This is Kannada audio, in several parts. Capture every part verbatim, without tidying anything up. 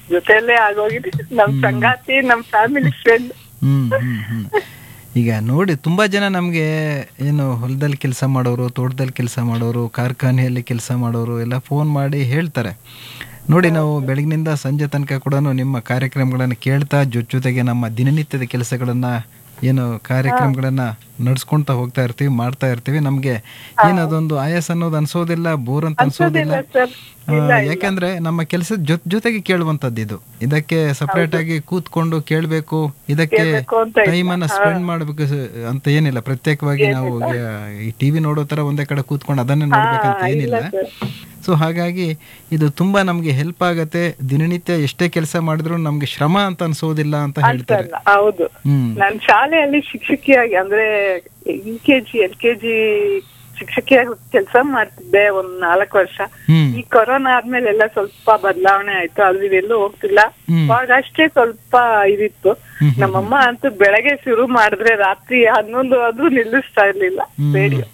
ಜೊತೆಯಲ್ಲೇ ಆಗೋಗಿದೆ. ನಮ್ ಸಂಗಾತಿ, ನಮ್ ಫ್ಯಾಮಿಲಿ ಫ್ರೆಂಡ್. ಹ್ಮ್ ಹ್ಮ್ ಹ್ಮ್ ಈಗ ನೋಡಿ ತುಂಬ ಜನ ನಮಗೆ ಏನು ಹೊಲದಲ್ಲಿ ಕೆಲಸ ಮಾಡೋರು, ತೋಟದಲ್ಲಿ ಕೆಲಸ ಮಾಡೋರು, ಕಾರ್ಖಾನೆಯಲ್ಲಿ ಕೆಲಸ ಮಾಡೋರು ಎಲ್ಲ ಫೋನ್ ಮಾಡಿ ಹೇಳ್ತಾರೆ. ನೋಡಿ, ನಾವು ಬೆಳಗಿನಿಂದ ಸಂಜೆ ತನಕ ಕೂಡ ನಿಮ್ಮ ಕಾರ್ಯಕ್ರಮಗಳನ್ನು ಕೇಳ್ತಾ ಜೊತೆ ಜೊತೆಗೆ ನಮ್ಮ ದಿನನಿತ್ಯದ ಕೆಲಸಗಳನ್ನು ಏನು ಕಾರ್ಯಕ್ರಮಗಳನ್ನು ನಡ್ಸ್ಕೊಳ್ತಾ ಹೋಗ್ತಾ ಇರ್ತೀವಿ, ಮಾಡ್ತಾ ಇರ್ತೀವಿ. ನಮಗೆ ಏನದೊಂದು ಆಯಾಸ ಅನ್ನೋದು ಅನ್ಸೋದಿಲ್ಲ, ಬೋರ್ ಅಂತ ಅನ್ಸೋದಿಲ್ಲ. ಯಾಕಂದ್ರೆ ನಮ್ಮ ಕೆಲಸದ ಜೊತೆ ಜೊತೆಗೆ ಕೇಳುವಂಥದ್ದು ಇದು. ಇದಕ್ಕೆ ಸಪ್ರೇಟ್ ಆಗಿ ಕೂತ್ಕೊಂಡು ಕೇಳಬೇಕು, ಇದಕ್ಕೆ ಟೈಮನ್ನು ಸ್ಪೆಂಡ್ ಮಾಡಬೇಕು ಅಂತ ಏನಿಲ್ಲ. ಪ್ರತ್ಯೇಕವಾಗಿ ನಾವು ಈ ಟಿವಿ ನೋಡೋ ತರ ಒಂದೇ ಕಡೆ ಕೂತ್ಕೊಂಡು ಅದನ್ನೇ ನೋಡ್ಬೇಕಂತ ಏನಿಲ್ಲ. ಸೊ ಹಾಗಾಗಿ ಇದು ತುಂಬಾ ನಮ್ಗೆ ಹೆಲ್ಪ್ ಆಗತ್ತೆ. ದಿನನಿತ್ಯ ಎಷ್ಟೇ ಕೆಲಸ ಮಾಡಿದ್ರು ನಮ್ಗೆ ಶ್ರಮ ಅಂತ ಅನ್ಸೋದಿಲ್ಲ ಅಂತ ಹೇಳ್ತಾರೆ. ಹೌದು, ನಾನು ಶಾಲೆಯಲ್ಲಿ ಶಿಕ್ಷಕಿಯಾಗಿ ಅಂದ್ರೆ U K G L K G ಶಿಕ್ಷಕಿಯಾಗಿ ಕೆಲಸ ಮಾಡ್ತಿದ್ದೆ ಒಂದ್ ನಾಲ್ಕು ವರ್ಷ. ಈ ಕೊರೋನಾ ಆದ್ಮೇಲೆ ಎಲ್ಲ ಸ್ವಲ್ಪ ಬದಲಾವಣೆ ಆಯ್ತು, ಅಲ್ಲಿ ಎಲ್ಲೂ ಹೋಗ್ತಿಲ್ಲ. ಅವಾಗ ಅಷ್ಟೇ ಸ್ವಲ್ಪ ಇದಿತ್ತು. ನಮ್ಮಮ್ಮ ಅಂತೂ ಬೆಳಗ್ಗೆ ಶುರು ಮಾಡಿದ್ರೆ ರಾತ್ರಿ ಹನ್ನೊಂದು ಆದ್ರೂ ನಿಲ್ಲಿಸ್ತಾ ಇರ್ಲಿಲ್ಲ ರೇಡಿಯೋ.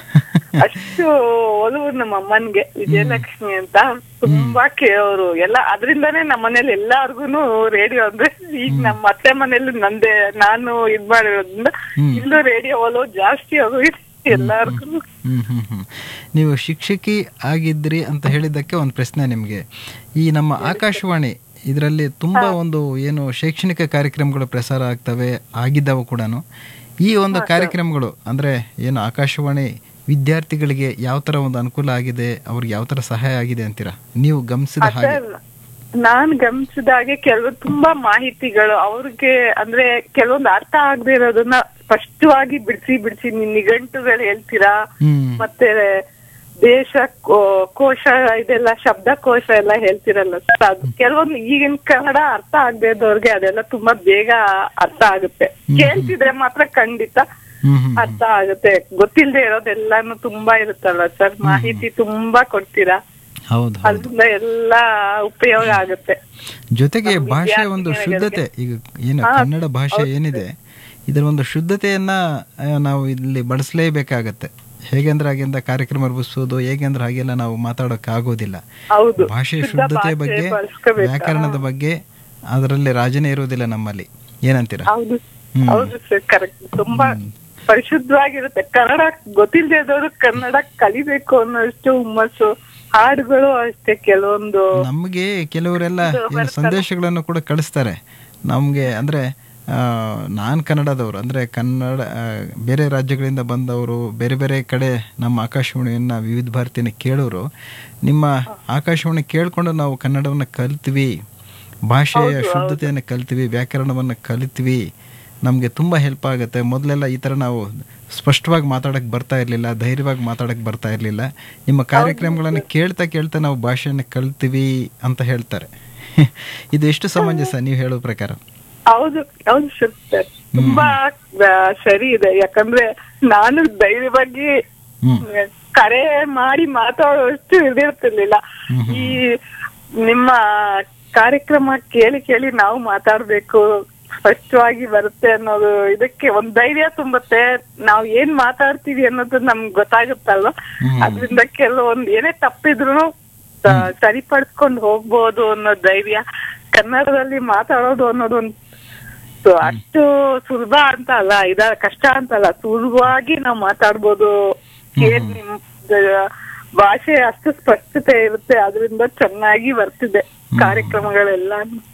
ಅಷ್ಟು ಒಲವು ನಮ್ಮ ಅಮ್ಮನ್ಗೆ. ವಿಜಯಲಕ್ಷ್ಮಿ ಅಂತ ತುಂಬಾ ಕೇಳೋರು ಎಲ್ಲ. ಅದ್ರಿಂದಾನೇ ನಮ್ಮ ಮನೇಲಿ ಎಲ್ಲಾರ್ಗುನು ರೇಡಿಯೋ ಅಂದ್ರೆ, ಈಗ ನಮ್ಮ ಅತ್ತೆ ಮನೇಲಿ ನಂದೇ ನಾನು ಇದ್ ಮಾಡಿರೋದ್ರಿಂದ ಇಲ್ಲೂ ರೇಡಿಯೋ ಒಲವು ಜಾಸ್ತಿ ಆಗೋಗಿದೆ ಎಲ್ಲಾರ್ಗು. ಹ್ಮ್ ಹ್ಮ್ ಹ್ಮ್ ನೀವು ಶಿಕ್ಷಕಿ ಆಗಿದ್ರಿ ಅಂತ ಹೇಳಿದ್ದಕ್ಕೆ ಒಂದು ಪ್ರಶ್ನೆ ನಿಮ್ಗೆ. ಈ ನಮ್ಮ ಆಕಾಶವಾಣಿ ಇದರಲ್ಲಿ ತುಂಬಾ ಒಂದು ಏನು ಶೈಕ್ಷಣಿಕ ಕಾರ್ಯಕ್ರಮಗಳು ಪ್ರಸಾರ ಆಗ್ತವೆ, ಆಗಿದ್ದಾವೆ ಕೂಡ. ಈ ಒಂದು ಕಾರ್ಯಕ್ರಮಗಳು ಅಂದ್ರೆ ಏನು ಆಕಾಶವಾಣಿ ವಿದ್ಯಾರ್ಥಿಗಳಿಗೆ ಯಾವ ತರ ಒಂದು ಅನುಕೂಲ ಆಗಿದೆ, ಅವ್ರಿಗೆ ಯಾವ ತರ ಸಹಾಯ ಆಗಿದೆ ಅಂತೀರಾ ನೀವು ಗಮನಿಸಿದ ಹಾಗೆ? ನಾನ್ ಗಮನಿಸಿದ ಹಾಗೆ ಕೆಲವು ತುಂಬಾ ಮಾಹಿತಿಗಳು ಅವ್ರಿಗೆ ಅಂದ್ರೆ ಕೆಲವೊಂದು ಅರ್ಥ ಆಗದೆ ಇರೋದನ್ನ ಸ್ಪಷ್ಟವಾಗಿ ಬಿಡಿಸಿ ಬಿಡಿಸಿ ನಿಘಂಟುಗಳು ಹೇಳ್ತೀರಾ. ಮತ್ತೆ ದೇಶ ಕೋಶ ಇದೆಲ್ಲ ಶಬ್ದಕೋಶ ಎಲ್ಲ ಹೇಳ್ತಿರಲ್ಲ ಸರ್, ಅದು ಕೆಲವೊಂದು ಈಗಿನ ಕನ್ನಡ ಅರ್ಥ ಆಗದೆ ಇದ್ದವ್ರಿಗೆ ಅದೆಲ್ಲ ತುಂಬಾ ಬೇಗ ಅರ್ಥ ಆಗುತ್ತೆ. ಕೇಳ್ತಿದ್ರೆ ಮಾತ್ರ ಖಂಡಿತ ಅರ್ಥ ಆಗುತ್ತೆ. ಗೊತ್ತಿಲ್ಲದೆ ಇರೋದೆಲ್ಲಾನು ತುಂಬಾ ಇರುತ್ತಲ್ಲ ಸರ್, ಮಾಹಿತಿ ತುಂಬಾ ಕೊಡ್ತೀರಾ. ಹೌದು, ಅದರಿಂದ ಎಲ್ಲಾ ಉಪಯೋಗ ಆಗುತ್ತೆ. ಜೊತೆಗೆ ಭಾಷೆ ಒಂದು ಶುದ್ಧತೆ, ಈಗ ಏನು ಕನ್ನಡ ಭಾಷೆ ಏನಿದೆ ಇದರ ಒಂದು ಶುದ್ಧತೆಯನ್ನ ನಾವು ಇಲ್ಲಿ ಬಳಸಲೇಬೇಕಾಗತ್ತೆ. ಹೇಗೆಂದ್ರೆ ಹಾಗೆಂದ ಕಾರ್ಯಕ್ರಮ ರೂಪಿಸೋದು, ಹೇಗೆಂದ್ರೆ ಹಾಗೆಲ್ಲ ನಾವು ಮಾತಾಡೋಕೆ ಆಗೋದಿಲ್ಲ. ಭಾಷೆಯ ಶುದ್ಧತೆ ಬಗ್ಗೆ, ವ್ಯಾಕರಣದ ಬಗ್ಗೆ ಅದರಲ್ಲಿ ರಾಜನೇ ಇರೋದಿಲ್ಲ ನಮ್ಮಲ್ಲಿ. ಏನಂತೀರಾ? ಹೌದು ಸರ್, ಕರೆಕ್ಟ್. ತುಂಬಾ ಪರಿಶುದ್ಧವಾಗಿರುತ್ತೆ. ಕನ್ನಡ ಗೊತ್ತಿಲ್ಲದೆ ಇದ್ದವರು ಕನ್ನಡ ಕಲಿಬೇಕು ಅನ್ನೋಷ್ಟು ಹುಮ್ಮಸ್ಸು. ಹಾಡುಗಳು ಅಷ್ಟೇ, ಕೆಲವೊಂದು ನಮ್ಗೆ ಕೆಲವರೆಲ್ಲ ಸಂದೇಶಗಳನ್ನು ಕೂಡ ಕಳಿಸ್ತಾರೆ ನಮ್ಗೆ. ಅಂದ್ರೆ ನಾನ್ ಕನ್ನಡದವರು ಅಂದ್ರೆ ಕನ್ನಡ ಬೇರೆ ರಾಜ್ಯಗಳಿಂದ ಬಂದವರು, ಬೇರೆ ಬೇರೆ ಕಡೆ ನಮ್ಮ ಆಕಾಶವಾಣಿಯನ್ನ ವಿವಿಧ ಭಾರತಿನ ಕೇಳೋರು, ನಿಮ್ಮ ಆಕಾಶವಾಣಿ ಕೇಳ್ಕೊಂಡು ನಾವು ಕನ್ನಡವನ್ನ ಕಲ್ತ್ವಿ, ಭಾಷೆಯ ಶುದ್ಧತೆಯನ್ನು ಕಲ್ತ್ವಿ, ವ್ಯಾಕರಣವನ್ನು ಕಲಿತ್ವಿ, ನಮಗೆ ತುಂಬ ಹೆಲ್ಪ್ ಆಗುತ್ತೆ. ಮೊದಲೆಲ್ಲ ಈ ಥರ ನಾವು ಸ್ಪಷ್ಟವಾಗಿ ಮಾತಾಡೋಕ್ಕೆ ಬರ್ತಾ ಇರಲಿಲ್ಲ, ಧೈರ್ಯವಾಗಿ ಮಾತಾಡೋಕ್ಕೆ ಬರ್ತಾ ಇರಲಿಲ್ಲ. ನಿಮ್ಮ ಕಾರ್ಯಕ್ರಮಗಳನ್ನು ಕೇಳ್ತಾ ಕೇಳ್ತಾ ನಾವು ಭಾಷೆಯನ್ನು ಕಲ್ತೀವಿ ಅಂತ ಹೇಳ್ತಾರೆ. ಇದು ಎಷ್ಟು ಸಮಂಜಸ ನೀವು ಹೇಳೋ ಪ್ರಕಾರ? ಹೌದು ಹೌದು ಸರ್, ತುಂಬಾ ಸರಿ ಇದೆ. ಯಾಕಂದ್ರೆ ನಾನು ಧೈರ್ಯವಾಗಿ ಕರೆ ಮಾಡಿ ಮಾತಾಡೋಷ್ಟು ಇದಿರ್ತಿರ್ಲಿಲ್ಲ. ಈ ನಿಮ್ಮ ಕಾರ್ಯಕ್ರಮ ಕೇಳಿ ಕೇಳಿ ನಾವು ಮಾತಾಡ್ಬೇಕು, ಸ್ಪಷ್ಟವಾಗಿ ಬರುತ್ತೆ ಅನ್ನೋದು ಇದಕ್ಕೆ ಒಂದ್ ಧೈರ್ಯ ತುಂಬುತ್ತೆ. ನಾವ್ ಏನ್ ಮಾತಾಡ್ತೀವಿ ಅನ್ನೋದು ನಮ್ಗೆ ಗೊತ್ತಾಗುತ್ತಲ್ವ. ಅದ್ರಿಂದ ಕೆಲವೊಂದ್ ಏನೇ ತಪ್ಪಿದ್ರು ಸರಿಪಡಿಸ್ಕೊಂಡು ಹೋಗ್ಬೋದು ಅನ್ನೋ ಧೈರ್ಯ. ಕನ್ನಡದಲ್ಲಿ ಮಾತಾಡೋದು ಅನ್ನೋದು ಒಂದು ಅಷ್ಟು ಸುಲಭ ಅಂತ ಅಲ್ಲ, ಇದ ಕಷ್ಟ ಅಂತಲ್ಲ, ಸುಲಭವಾಗಿ ನಾವ್ ಮಾತಾಡ್ಬೋದು. ನಿಮ್ ಭಾಷೆ ಅಷ್ಟು ಸ್ಪಷ್ಟತೆ ಇರುತ್ತೆ, ಅದರಿಂದ ಚೆನ್ನಾಗಿ ಬರ್ತಿದೆ ಕಾರ್ಯಕ್ರಮಗಳೆಲ್ಲ.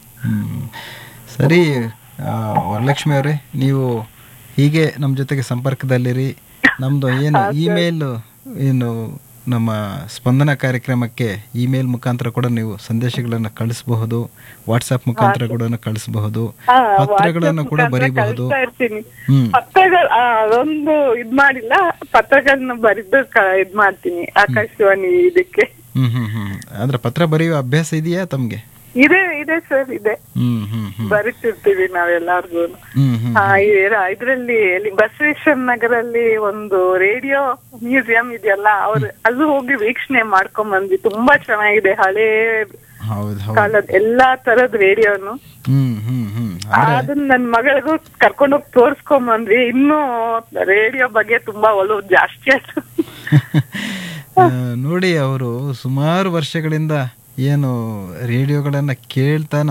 ಸರಿ ವರಲಕ್ಷ್ಮಿ ಅವರೇ, ನೀವು ಹೀಗೆ ನಮ್ಮ ಜೊತೆಗೆ ಸಂಪರ್ಕದಲ್ಲಿರಿ. ನಮ್ಮದು ಏನು ಇಮೇಲ್ ಏನು ನಮ್ಮ ಸ್ಪಂದನ ಕಾರ್ಯಕ್ರಮಕ್ಕೆ ಇಮೇಲ್ ಮುಖಾಂತರ ಕೂಡ ನೀವು ಸಂದೇಶಗಳನ್ನು ಕಳಿಸಬಹುದು, ವಾಟ್ಸ್ಆಪ್ ಮುಖಾಂತರ ಕೂಡ ಕಳಿಸಬಹುದು, ಪತ್ರಗಳನ್ನು ಕೂಡ ಬರೀಬಹುದು. ಅದೊಂದು ಇದ್ ಮಾಡಿಲ್ಲ, ಪತ್ರಗಳನ್ನ ಬರೆದು ಇದ್ ಮಾಡ್ತೀನಿ ಆಕಾಶವಾಣಿ ಇದಕ್ಕೆ. ಹ್ಮ್ ಹ್ಮ್ ಹ್ಮ್ ಅಂದ್ರೆ ಪತ್ರ ಬರೆಯುವ ಅಭ್ಯಾಸ ಇದೆಯಾ ತಮ್ಗೆ? ಇದೆ ಇದೆ ಸರ್, ಇದೆ. ಬರೀತಿರ್ತೀವಿ ನಾವೆಲ್ಲಾರ್ಗು. ಇದ್ರಲ್ಲಿ ಬಸವೇಶ್ವರ ನಗರಲ್ಲಿ ಒಂದು ರೇಡಿಯೋ ಮ್ಯೂಸಿಯಂ ಇದೆಯಲ್ಲ, ಅವ್ರು ಅಲ್ಲೂ ಹೋಗಿ ವೀಕ್ಷಣೆ ಮಾಡ್ಕೊಂಡ್ ಬಂದ್ವಿ. ತುಂಬಾ ಚೆನ್ನಾಗಿದೆ, ಹಳೇ ಕಾಲದ ಎಲ್ಲಾ ತರದ್ ರೇಡಿಯೋನು. ಅದನ್ನ ನನ್ ಮಗಳಿಗೂ ಕರ್ಕೊಂಡೋಗಿ ತೋರ್ಸ್ಕೊಂಡ್ ಬಂದ್ವಿ. ಇನ್ನೂ ರೇಡಿಯೋ ಬಗ್ಗೆ ತುಂಬಾ ಒಲವು ಜಾಸ್ತಿ ಆಯ್ತು. ನೋಡಿ, ಅವರು ಸುಮಾರು ವರ್ಷಗಳಿಂದ ಏನು ರೇಡಿಯೋಗಳನ್ನ ಕೇಳ್ತಾ